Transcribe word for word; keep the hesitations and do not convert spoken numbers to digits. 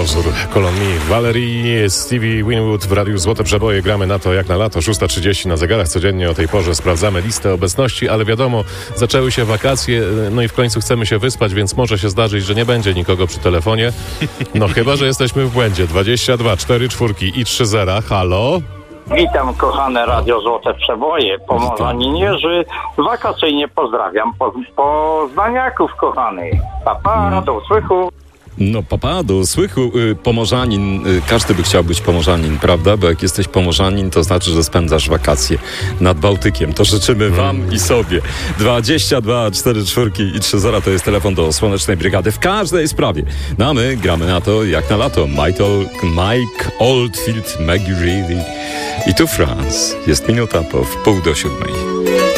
Pozór kolonii Valerii, Stevie Winwood w Radiu Złote Przeboje. Gramy na to jak na lato. szósta trzydzieści na zegarach. Codziennie o tej porze sprawdzamy listę obecności, ale wiadomo, zaczęły się wakacje, no i w końcu chcemy się wyspać, więc może się zdarzyć, że nie będzie nikogo przy telefonie. No chyba, że jesteśmy w błędzie. dwadzieścia dwa, cztery czwórki i trzy zera. Halo? Witam, kochane Radio Złote Przeboje, Pomorzanin-Jerzy. Wakacyjnie pozdrawiam po, poznaniaków kochanych. Papa, no. Do usłychu. No papa, do usłychu. Y, Pomorzanin, y, każdy by chciał być Pomorzanin, prawda? Bo jak jesteś Pomorzanin, to znaczy, że spędzasz wakacje nad Bałtykiem. To życzymy wam i sobie. dwadzieścia dwa, cztery czwórki i trzy zera to jest telefon do Słonecznej Brygady w każdej sprawie. No a my gramy na to jak na lato. Michael, Mike Oldfield, Maggie Reilly i tu France. Jest minuta po wpół do siódmej.